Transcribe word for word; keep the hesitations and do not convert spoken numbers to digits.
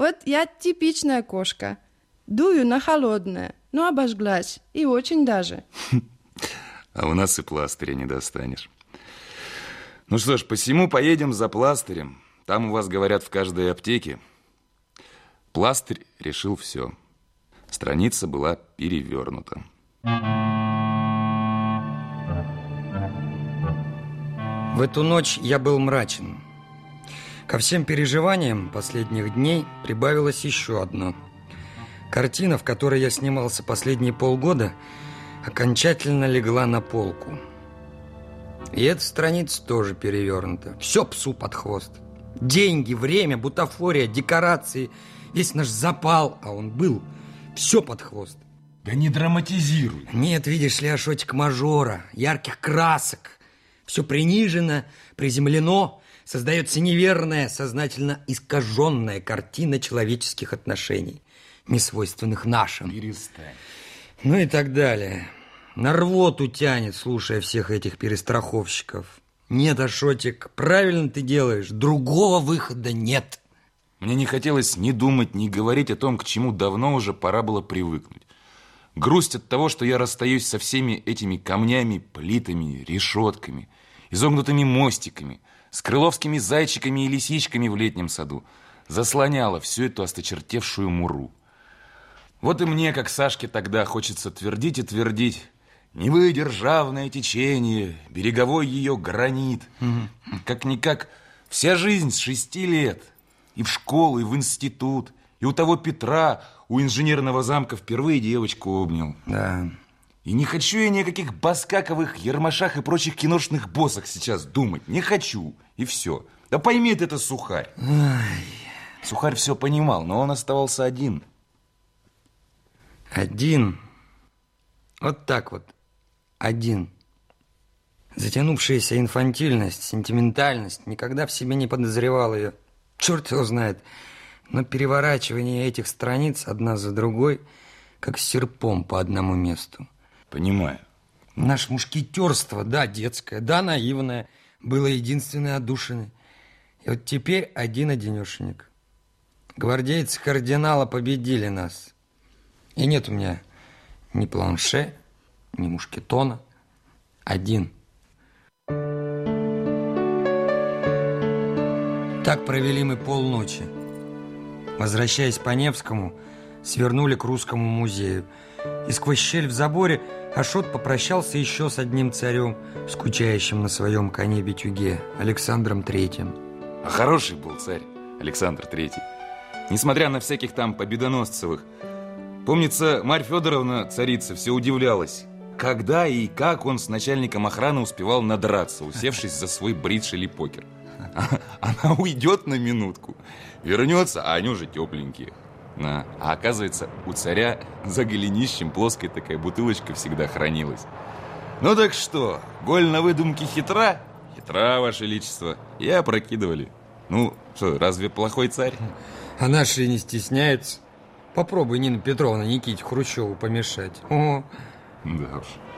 Вот я типичная кошка. Дую на холодное, но обожглась, и очень даже. А у нас и пластыря не достанешь. Ну что ж, посему поедем за пластырем. Там у вас, говорят, в каждой аптеке. Пластырь решил все. Страница была перевернута. В эту ночь я был мрачен. Ко всем переживаниям последних дней прибавилось еще одно. Картина, в которой я снимался последние полгода, окончательно легла на полку. И эта страница тоже перевернута. Все псу под хвост. Деньги, время, бутафория, декорации, весь наш запал, а он был, все под хвост. Да не драматизируй. Нет, видишь ли, Ашотик, мажора, ярких красок. Все принижено, приземлено, создается неверная, сознательно искаженная картина человеческих отношений, несвойственных нашим. Перестань. Ну и так далее. На рвоту тянет, слушая всех этих перестраховщиков. Нет, Ашотик, правильно ты делаешь, другого выхода нет. Мне не хотелось ни думать, ни говорить о том, к чему давно уже пора было привыкнуть. Грусть от того, что я расстаюсь со всеми этими камнями, плитами, решетками, изогнутыми мостиками, с крыловскими зайчиками и лисичками в летнем саду, заслоняла всю эту осточертевшую муру. Вот и мне, как Сашке тогда, хочется твердить и твердить: не вы, державное течение, береговой ее гранит. Угу. Как-никак вся жизнь с шести лет. И в школу, и в институт, и у того Петра, у инженерного замка впервые девочку обнял. Да. И не хочу я ни о каких баскаковых ермашах и прочих киношных боссах сейчас думать. Не хочу. И все. Да поймет это Сухарь. Ай. Сухарь все понимал, но он оставался один. Один. Вот так вот. Один. Затянувшаяся инфантильность, сентиментальность, никогда в себе не подозревал ее. Черт его знает. Но переворачивание этих страниц одна за другой, как серпом по одному месту. Понимаю. Наше мушкетерство, да, детское, да, наивное, было единственной отдушиной. И вот теперь один-одинешенек. Гвардейцы кардинала победили нас. И нет у меня ни планше, ни мушкетона. Один. Так провели мы полночи. Возвращаясь по Невскому, свернули к Русскому музею. И сквозь щель в заборе Ашот попрощался еще с одним царем, скучающим на своем коне-битюге, Александром Третьим. А хороший был царь Александр Третий. Несмотря на всяких там победоносцевых. Помнится, Марья Федоровна, царица, все удивлялась, когда и как он с начальником охраны успевал надраться, усевшись за свой бридж или покер. Она уйдет на минутку, вернется, а они уже тепленькие. А оказывается, у царя за голенищем плоская такая бутылочка всегда хранилась. Ну так что, голь на выдумке хитра? Хитра, Ваше Величество. И опрокидывали. Ну, что, разве плохой царь? А наши не стесняются. Попробуй, Нина Петровна, Никите Хрущеву помешать. О. Да уж.